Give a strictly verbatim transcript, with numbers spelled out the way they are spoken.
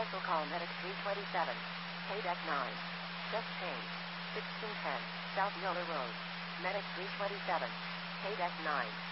Special call Medic three twenty-seven. Pay deck nine. Just changed. sixteen ten. South Miller Road. Medic three twenty-seven. Pay deck nine.